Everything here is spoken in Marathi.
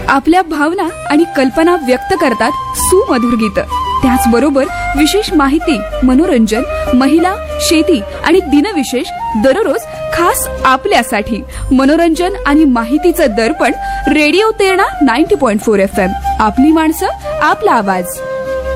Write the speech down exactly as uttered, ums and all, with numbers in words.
आपल्या भावना आणि कल्पना व्यक्त करतात सुमधुर गीत. त्याचबरोबर विशेष माहिती, मनोरंजन, महिला, शेती आणि दिनविशेष दररोज खास आपल्यासाठी. मनोरंजन आणि माहितीचं दर्पण रेडिओ तेरणा नव्वद पॉइंट चार एफ एम. आपली माणसं, आपला आवाज.